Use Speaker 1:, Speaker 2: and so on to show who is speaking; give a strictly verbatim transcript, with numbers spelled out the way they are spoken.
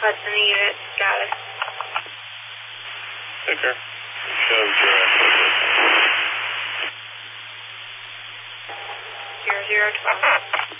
Speaker 1: Hudson unit status.
Speaker 2: Take care. Shows zero.
Speaker 1: Zero zero twelve.